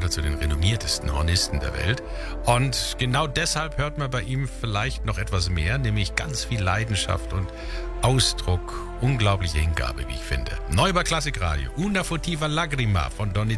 gehört er zu den renommiertesten Hornisten der Welt. Und genau deshalb hört man bei ihm vielleicht noch etwas mehr, nämlich ganz viel Leidenschaft und Ausdruck, unglaubliche Hingabe, wie ich finde. Neu bei Klassikradio, Una furtiva lagrima von Donizetti.